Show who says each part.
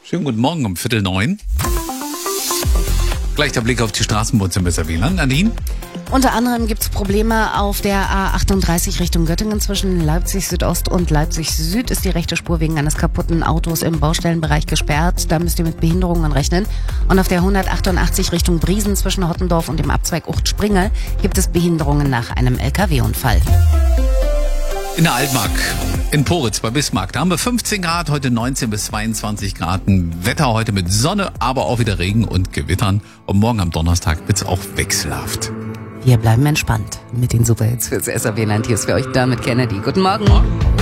Speaker 1: Schönen guten Morgen um 8:45. Gleich der Blick auf die Straßenbahn besser WLAN. Nadine?
Speaker 2: Unter anderem gibt es Probleme auf der A38 Richtung Göttingen. Zwischen Leipzig Südost und Leipzig Süd ist die rechte Spur wegen eines kaputten Autos im Baustellenbereich gesperrt. Da müsst ihr mit Behinderungen rechnen. Und auf der 188 Richtung Briesen zwischen Hottendorf und dem Abzweig Ucht-Springe gibt es Behinderungen nach einem LKW-Unfall.
Speaker 1: In der Altmark, in Poritz bei Bismarck, da haben wir 15 Grad, heute 19 bis 22 Grad. Ein Wetter heute mit Sonne, aber auch wieder Regen und Gewittern. Und morgen am Donnerstag wird's auch wechselhaft.
Speaker 2: Wir bleiben entspannt mit den Superhits fürs SAW-Land. Hier ist für euch damit Kennedy. Guten Morgen.